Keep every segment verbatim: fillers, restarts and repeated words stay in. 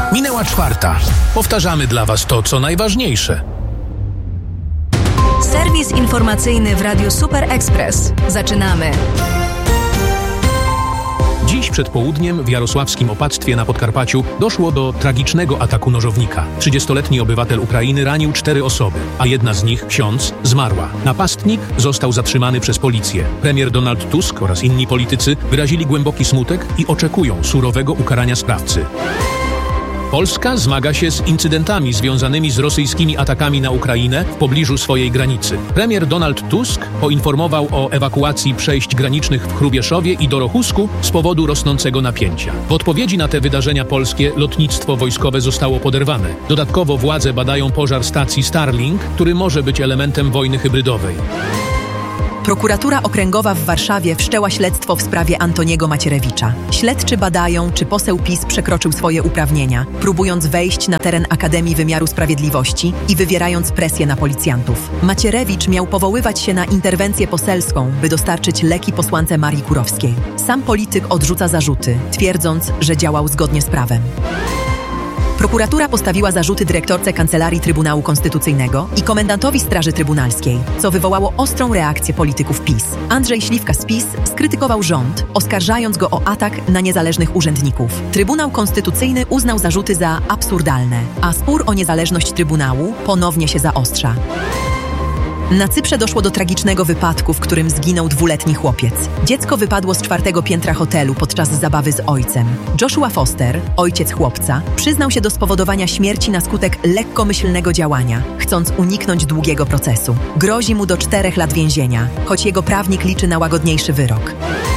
Minęła czwarta. Powtarzamy dla Was to, co najważniejsze. Serwis informacyjny w Radiu Super Express. Zaczynamy. Dziś przed południem w jarosławskim opactwie na Podkarpaciu doszło do tragicznego ataku nożownika. trzydziestoletni obywatel Ukrainy ranił cztery osoby, a jedna z nich, ksiądz, zmarła. Napastnik został zatrzymany przez policję. Premier Donald Tusk oraz inni politycy wyrazili głęboki smutek i oczekują surowego ukarania sprawcy. Polska zmaga się z incydentami związanymi z rosyjskimi atakami na Ukrainę w pobliżu swojej granicy. Premier Donald Tusk poinformował o ewakuacji przejść granicznych w Hrubieszowie i Dorochusku z powodu rosnącego napięcia. W odpowiedzi na te wydarzenia polskie lotnictwo wojskowe zostało poderwane. Dodatkowo władze badają pożar stacji Starlink, który może być elementem wojny hybrydowej. Prokuratura Okręgowa w Warszawie wszczęła śledztwo w sprawie Antoniego Macierewicza. Śledczy badają, czy poseł PiS przekroczył swoje uprawnienia, próbując wejść na teren Akademii Wymiaru Sprawiedliwości i wywierając presję na policjantów. Macierewicz miał powoływać się na interwencję poselską, by dostarczyć leki posłance Marii Kurowskiej. Sam polityk odrzuca zarzuty, twierdząc, że działał zgodnie z prawem. Prokuratura postawiła zarzuty dyrektorce Kancelarii Trybunału Konstytucyjnego i komendantowi Straży Trybunalskiej, co wywołało ostrą reakcję polityków PiS. Andrzej Śliwka z PiS skrytykował rząd, oskarżając go o atak na niezależnych urzędników. Trybunał Konstytucyjny uznał zarzuty za absurdalne, a spór o niezależność Trybunału ponownie się zaostrza. Na Cyprze doszło do tragicznego wypadku, w którym zginął dwuletni chłopiec. Dziecko wypadło z czwartego piętra hotelu podczas zabawy z ojcem. Joshua Foster, ojciec chłopca, przyznał się do spowodowania śmierci na skutek lekkomyślnego działania, chcąc uniknąć długiego procesu. Grozi mu do czterech lat więzienia, choć jego prawnik liczy na łagodniejszy wyrok.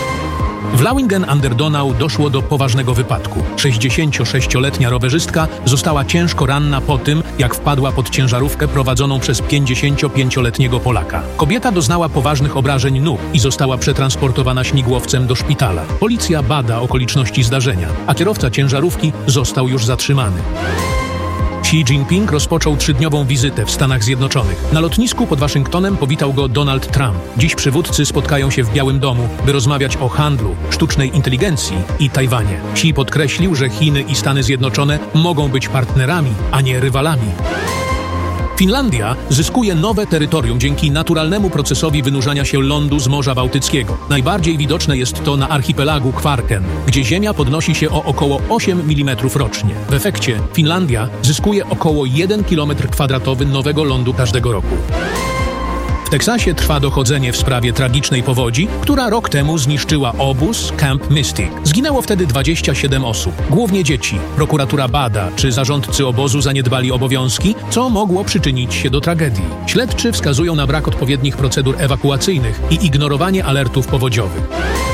W Lauingen an der Donau doszło do poważnego wypadku. sześćdziesięciosześcioletnia rowerzystka została ciężko ranna po tym, jak wpadła pod ciężarówkę prowadzoną przez pięćdziesięciopięcioletniego Polaka. Kobieta doznała poważnych obrażeń nóg i została przetransportowana śmigłowcem do szpitala. Policja bada okoliczności zdarzenia, a kierowca ciężarówki został już zatrzymany. Xi Jinping rozpoczął trzydniową wizytę w Stanach Zjednoczonych. Na lotnisku pod Waszyngtonem powitał go Donald Trump. Dziś przywódcy spotkają się w Białym Domu, by rozmawiać o handlu, sztucznej inteligencji i Tajwanie. Xi podkreślił, że Chiny i Stany Zjednoczone mogą być partnerami, a nie rywalami. Finlandia zyskuje nowe terytorium dzięki naturalnemu procesowi wynurzania się lądu z Morza Bałtyckiego. Najbardziej widoczne jest to na archipelagu Kvarken, gdzie ziemia podnosi się o około osiem milimetrów rocznie. W efekcie Finlandia zyskuje około jeden kilometr kwadratowy nowego lądu każdego roku. W Teksasie trwa dochodzenie w sprawie tragicznej powodzi, która rok temu zniszczyła obóz Camp Mystic. Zginęło wtedy dwadzieścia siedem osób, głównie dzieci. Prokuratura bada, czy zarządcy obozu zaniedbali obowiązki, co mogło przyczynić się do tragedii. Śledczy wskazują na brak odpowiednich procedur ewakuacyjnych i ignorowanie alertów powodziowych.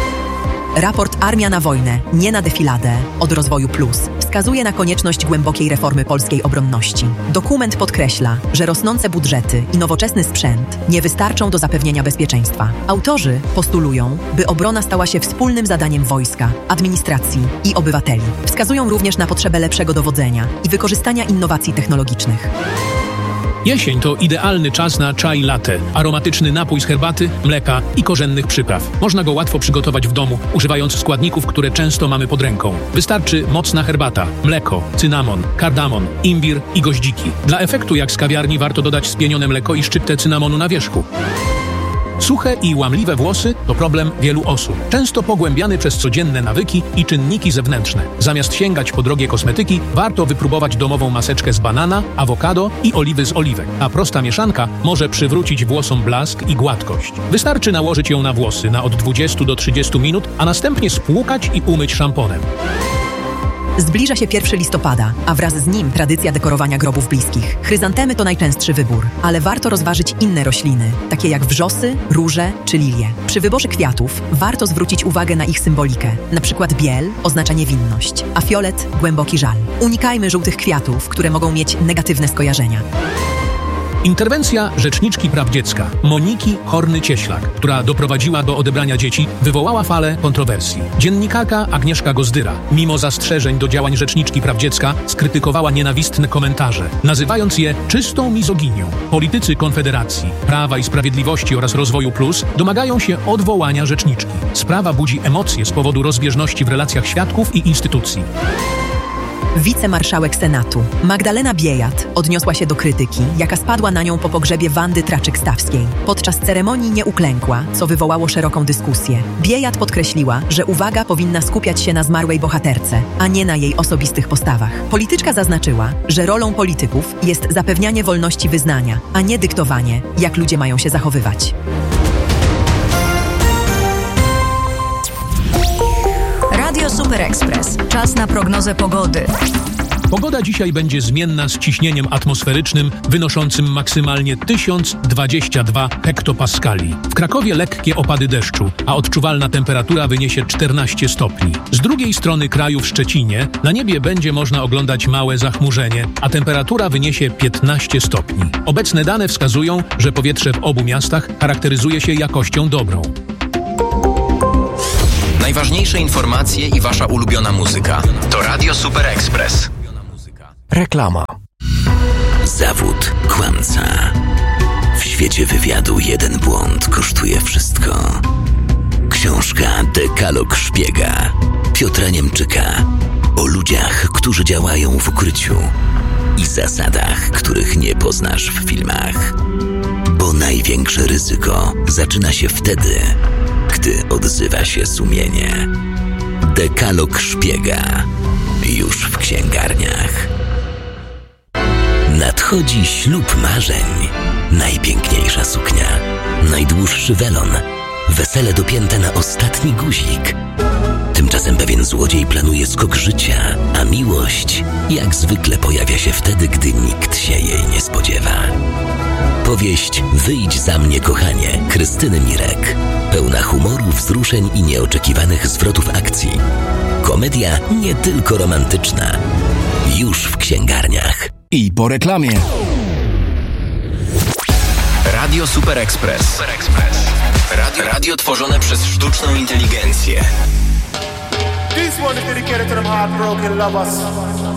Raport Armia na wojnę, nie na defiladę od Rozwoju Plus wskazuje na konieczność głębokiej reformy polskiej obronności. Dokument podkreśla, że rosnące budżety i nowoczesny sprzęt nie wystarczą do zapewnienia bezpieczeństwa. Autorzy postulują, by obrona stała się wspólnym zadaniem wojska, administracji i obywateli. Wskazują również na potrzebę lepszego dowodzenia i wykorzystania innowacji technologicznych. Jesień to idealny czas na chai latte, aromatyczny napój z herbaty, mleka i korzennych przypraw. Można go łatwo przygotować w domu, używając składników, które często mamy pod ręką. Wystarczy mocna herbata, mleko, cynamon, kardamon, imbir i goździki. Dla efektu jak z kawiarni warto dodać spienione mleko i szczyptę cynamonu na wierzchu. Suche i łamliwe włosy to problem wielu osób, często pogłębiany przez codzienne nawyki i czynniki zewnętrzne. Zamiast sięgać po drogie kosmetyki, warto wypróbować domową maseczkę z banana, awokado i oliwy z oliwek, a prosta mieszanka może przywrócić włosom blask i gładkość. Wystarczy nałożyć ją na włosy na od dwudziestu do trzydziestu minut, a następnie spłukać i umyć szamponem. Zbliża się pierwszego listopada, a wraz z nim tradycja dekorowania grobów bliskich. Chryzantemy to najczęstszy wybór, ale warto rozważyć inne rośliny, takie jak wrzosy, róże czy lilie. Przy wyborze kwiatów warto zwrócić uwagę na ich symbolikę. Na przykład biel oznacza niewinność, a fiolet – głęboki żal. Unikajmy żółtych kwiatów, które mogą mieć negatywne skojarzenia. Interwencja rzeczniczki praw dziecka Moniki Horny-Cieślak, która doprowadziła do odebrania dzieci, wywołała falę kontrowersji. Dziennikarka Agnieszka Gozdyra, mimo zastrzeżeń do działań rzeczniczki praw dziecka, skrytykowała nienawistne komentarze, nazywając je czystą mizoginią. Politycy Konfederacji, Prawa i Sprawiedliwości oraz Rozwoju Plus domagają się odwołania rzeczniczki. Sprawa budzi emocje z powodu rozbieżności w relacjach świadków i instytucji. wicemarszałek Senatu. Magdalena Biejat odniosła się do krytyki, jaka spadła na nią po pogrzebie Wandy Traczyk-Stawskiej. Podczas ceremonii nie uklękła, co wywołało szeroką dyskusję. Biejat podkreśliła, że uwaga powinna skupiać się na zmarłej bohaterce, a nie na jej osobistych postawach. Polityczka zaznaczyła, że rolą polityków jest zapewnianie wolności wyznania, a nie dyktowanie, jak ludzie mają się zachowywać. Radio Super Express. Czas na prognozę pogody. Pogoda dzisiaj będzie zmienna z ciśnieniem atmosferycznym wynoszącym maksymalnie tysiąc dwadzieścia dwa hektopaskali. W Krakowie lekkie opady deszczu, a odczuwalna temperatura wyniesie czternaście stopni. Z drugiej strony kraju w Szczecinie na niebie będzie można oglądać małe zachmurzenie, a temperatura wyniesie piętnaście stopni. Obecne dane wskazują, że powietrze w obu miastach charakteryzuje się jakością dobrą. Najważniejsze informacje i wasza ulubiona muzyka to Radio Super Express. Reklama. Zawód kłamca. W świecie wywiadu jeden błąd kosztuje wszystko. Książka Dekalog Szpiega Piotra Niemczyka o ludziach, którzy działają w ukryciu i zasadach, których nie poznasz w filmach. Bo największe ryzyko zaczyna się wtedy, gdy odzywa się sumienie. Dekalog Szpiega już w księgarniach. Nadchodzi ślub marzeń. Najpiękniejsza suknia, najdłuższy welon, wesele dopięte na ostatni guzik. Tymczasem pewien złodziej planuje skok życia, a miłość jak zwykle pojawia się wtedy, gdy nikt się jej nie spodziewa. Powieść Wyjdź za mnie, kochanie, Krystyny Mirek. Pełna humoru, wzruszeń i nieoczekiwanych zwrotów akcji. Komedia nie tylko romantyczna. Już w księgarniach. I po reklamie. Radio Super Express. Super Express. Radio, radio tworzone przez sztuczną inteligencję. This one is dedicated to them heartbroken lovers.